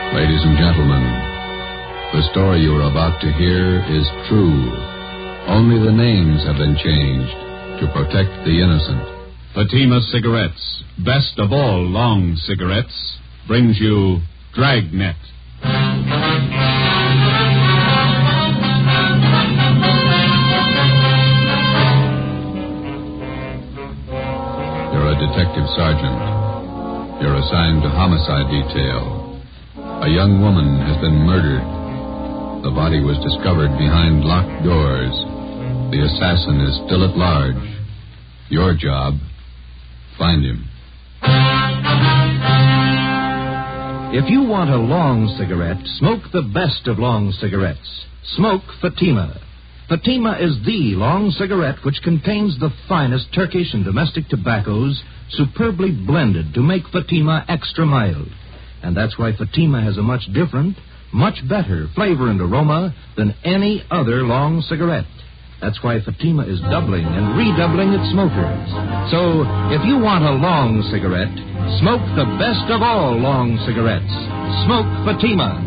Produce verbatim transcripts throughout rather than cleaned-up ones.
Ladies and gentlemen, the story you are about to hear is true. Only the names have been changed to protect the innocent. Fatima Cigarettes, best of all long cigarettes, brings you Dragnet. You're a detective sergeant. You're assigned to homicide detail. A young woman has been murdered. The body was discovered behind locked doors. The assassin is still at large. Your job, find him. If you want a long cigarette, smoke the best of long cigarettes. Smoke Fatima. Fatima is the long cigarette which contains the finest Turkish and domestic tobaccos superbly blended to make Fatima extra mild. And that's why Fatima has a much different, much better flavor and aroma than any other long cigarette. That's why Fatima is doubling and redoubling its smokers. So, if you want a long cigarette, smoke the best of all long cigarettes. Smoke Fatima.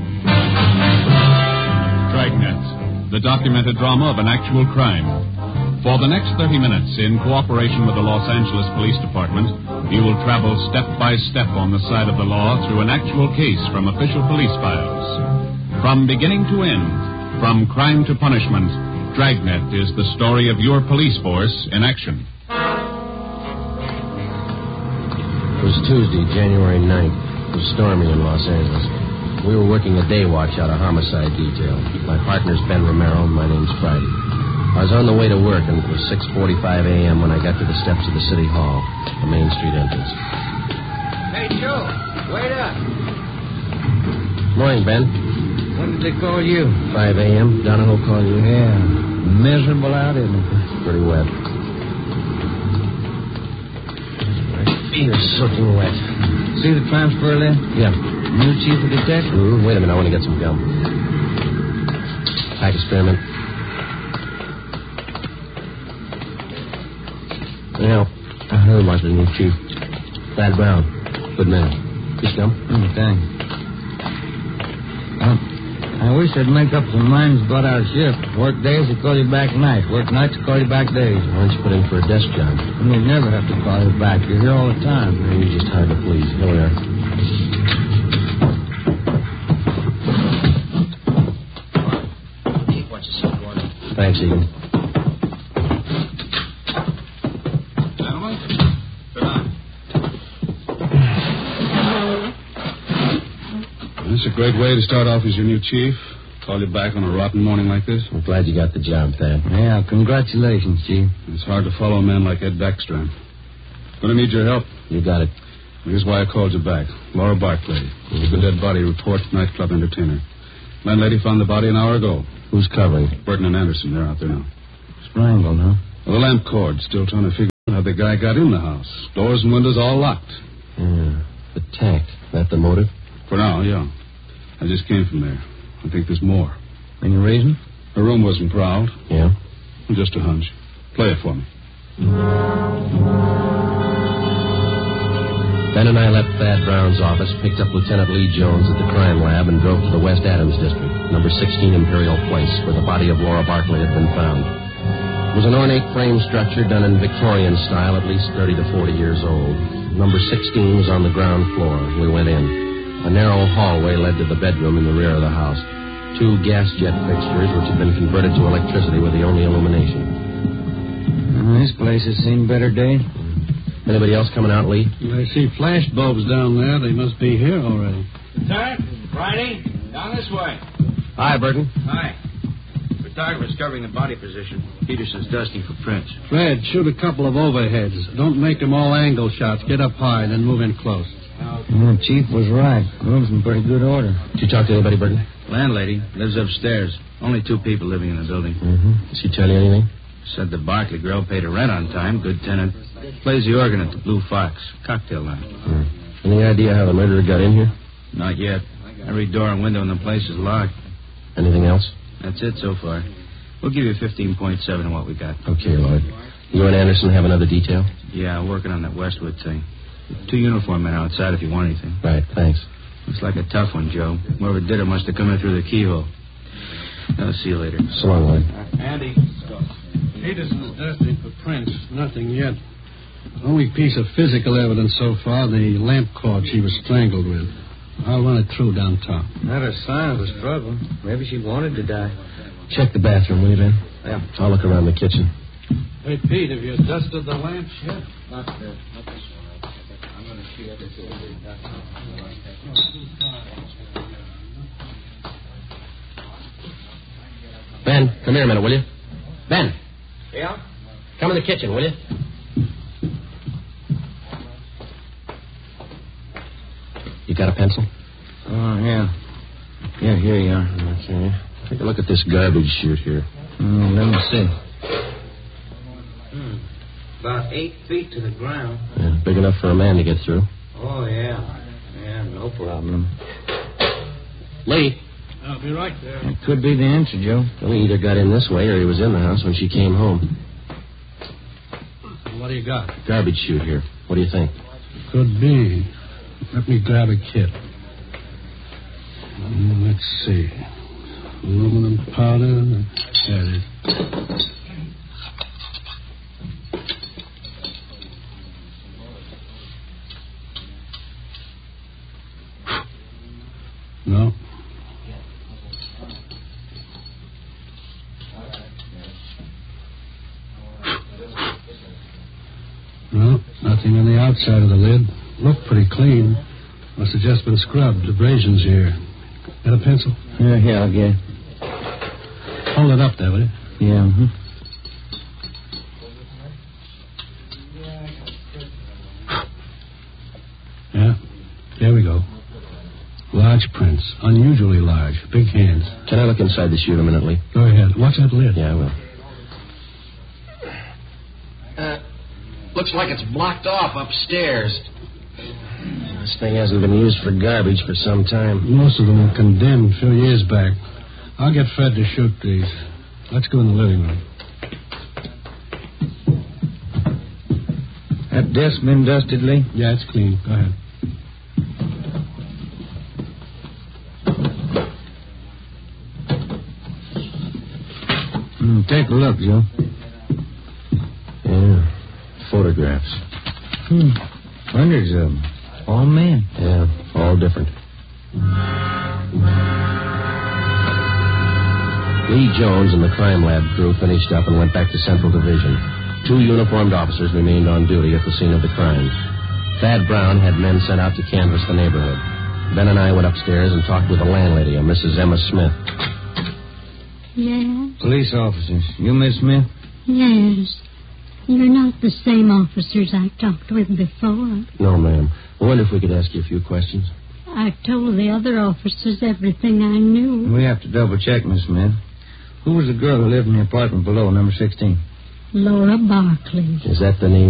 Dragnet, the documented drama of an actual crime. For the next thirty minutes, in cooperation with the Los Angeles Police Department, you will travel step by step on the side of the law through an actual case from official police files. From beginning to end, from crime to punishment, Dragnet is the story of your police force in action. It was Tuesday, January ninth. It was stormy in Los Angeles. We were working a day watch out of homicide detail. My partner's Ben Romero, and my name's Friday. I was on the way to work, and it was six forty-five a.m. when I got to the steps of the City Hall, the Main Street entrance. Hey, Joe, wait up. Morning, Ben. When did they call you? five a.m. Donahoe called you? Yeah. Miserable out, isn't it? Pretty wet. My feet are soaking wet. See the transfer list? Yeah. New chief of detectives? Mm, wait a minute, I want to get some gum. Pack experiment. Yeah, I heard about the new chief. Thad Brown. Good man. This gum? Mm, thanks. Uh, I wish I'd make up some minds about our shift. Work days, they call you back nights. Work nights, they call you back days. Why don't you put in for a desk job? And they never have to call you back. You're here all the time. You're just hard to please. Here we are. Watch yourself, Gordon. Thanks, Egan. It's a great way to start off as your new chief. Call you back on a rotten morning like this. I'm glad you got the job, Thad. Yeah, congratulations, Chief. It's hard to follow a man like Ed Backstrom. Gonna need your help. You got it. Here's why I called you back. Laura Barclay. The dead body report, nightclub entertainer. Landlady found the body an hour ago. Who's covering? Burton and Anderson, they're out there now. Strangled, huh? Well, the lamp cord, still trying to figure out how the guy got in the house. Doors and windows all locked. Yeah. The tank. That the motive? For now, yeah. I just came from there. I think there's more. Any reason? Her room wasn't prowled. Yeah? Just a hunch. Play it for me. Ben and I left Thad Brown's office, picked up Lieutenant Lee Jones at the crime lab, and drove to the West Adams district, number sixteen Imperial Place, where the body of Laura Barclay had been found. It was an ornate frame structure done in Victorian style, at least thirty to forty years old. Number sixteen was on the ground floor. We went in. A narrow hallway led to the bedroom in the rear of the house. Two gas jet fixtures, which had been converted to electricity, were the only illumination. Well, this place has seen better days. Anybody else coming out, Lee? I see flash bulbs down there. They must be here already. Lieutenant, Friday, down this way. Hi, Burton. Hi. Photographer's covering the body position. Peterson's dusting for prints. Fred, shoot a couple of overheads. Don't make them all angle shots. Get up high, then move in close. Yeah, Chief was right. Room's in pretty good order. Did you talk to anybody, Burton? Landlady lives upstairs. Only two people living in the building. Mm-hmm. Did she tell you anything? Said the Barclay girl paid her rent on time. Good tenant. Plays the organ at the Blue Fox. Cocktail night. Hmm. Any idea how the murderer got in here? Not yet. Every door and window in the place is locked. Anything else? That's it so far. We'll give you fifteen point seven on what we got. Okay, Lloyd. You and Anderson have another detail? Yeah, working on that Westwood thing. Two uniform men outside if you want anything. Right, thanks. Looks like a tough one, Joe. Whoever did it must have come in through the keyhole. I'll see you later. So long, Lloyd. Andy, Peterson's testing for prints. Nothing yet. Only piece of physical evidence so far, the lamp cord she was strangled with. I'll run it through downtown. Not a sign of a struggle. Maybe she wanted to die. Check the bathroom, will you, Ben? Yeah. I'll look around the kitchen. Hey, Pete, have you dusted the lamps yet? Not yet. Not this one. I'm going to see everything. Ben, come here a minute, will you? Ben, Yeah? come in the kitchen, will you? You got a pencil? Oh, yeah. Yeah, here you are. Okay. Take a look at this garbage chute here. Mm, let me see. Hmm. About eight feet to the ground. Yeah, big enough for a man to get through. Oh, yeah. Yeah, no problem. Lee. I'll be right there. It could be the answer, Joe. Well, he either got in this way or he was in the house when she came home. What do you got? Garbage chute here. What do you think? Could be. Let me grab a kit. Mm, let's see. Aluminum powder. There it is. No. No, nothing on the outside of the lid. Looked pretty clean. Must have just been scrubbed. Abrasions here. Got a pencil? Yeah, yeah, I'll get it. Hold it up there, will you? Yeah, mm-hmm. Yeah. There we go. Large prints. Unusually large. Big hands. Can I look inside the chute a minute, Lee? Go ahead. Watch that lid. Yeah, I will. Uh, looks like it's blocked off upstairs. This thing hasn't been used for garbage for some time. Most of them were condemned a few years back. I'll get Fred to shoot these. Let's go in the living room. That desk been dusted, Lee? Yeah, it's clean. Go ahead. Mm, take a look, Joe. Yeah. Photographs. Hmm. Hundreds of them. All men. Yeah, all different. Lee Jones and the crime lab crew finished up and went back to Central Division. Two uniformed officers remained on duty at the scene of the crime. Thad Brown had men sent out to canvass the neighborhood. Ben and I went upstairs and talked with the landlady, a Missus Emma Smith. Yes? Police officers. You, Miss Smith? Yes. You're not the same officers I talked with before. No, ma'am. I wonder if we could ask you a few questions. I told the other officers everything I knew. We have to double check, Miss Smith. Who was the girl who lived in the apartment below, number sixteen? Laura Barkley. Is that the name